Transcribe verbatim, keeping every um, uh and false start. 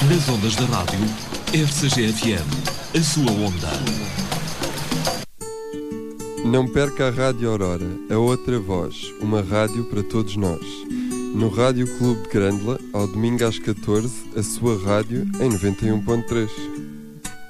Nas ondas da rádio, R C G F M, a sua onda. Não perca a Rádio Aurora, a outra voz, uma rádio para todos nós. No Rádio Clube de Grândola, ao domingo às catorze, a sua rádio em noventa e um ponto três.